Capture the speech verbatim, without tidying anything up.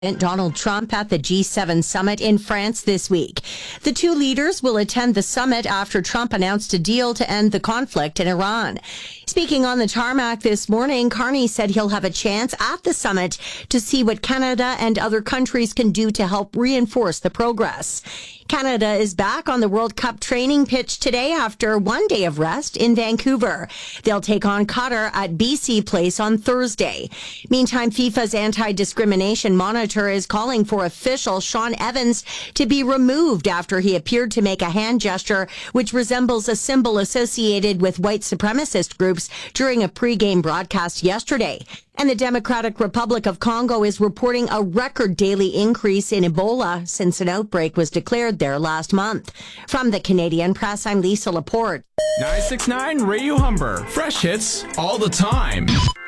Donald Trump at the G seven summit in France this week. The two leaders will attend the summit after Trump announced a deal to end the conflict in Iran. Speaking on the tarmac this morning, Carney said he'll have a chance at the summit to see what Canada and other countries can do to help reinforce the progress. Canada is back on the World Cup training pitch today after one day of rest in Vancouver. They'll take on Qatar at B C Place on Thursday. Meantime, FIFA's anti-discrimination monitor is calling for official Sean Evans to be removed after he appeared to make a hand gesture which resembles a symbol associated with white supremacist groups during a pre-game broadcast yesterday. And the Democratic Republic of Congo is reporting a record daily increase in Ebola since an outbreak was declared there last month. From the Canadian Press, I'm Lisa Laporte. nine six nine Radio Humber. Fresh hits all the time.